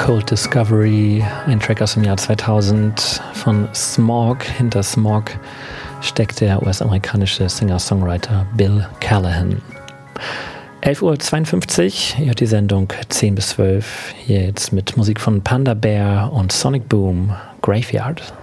Cold Discovery, ein Track aus dem Jahr 2000 von Smog. Hinter Smog steckt der US-amerikanische Singer-Songwriter Bill Callahan. 11:52 Uhr, ihr hört die Sendung 10 bis 12. Hier jetzt mit Musik von Panda Bear und Sonic Boom, Graveyard.